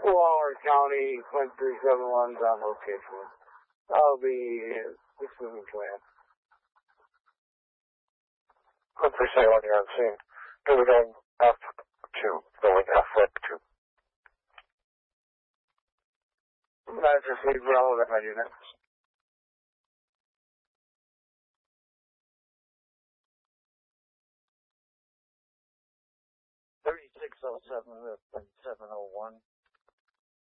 Waller County, Quint 371's on location. I'll be this moving plan. Quint 371, you're on scene. We're going F2, going F-flip 2. That's just leave relevant my units. 3607 with 701.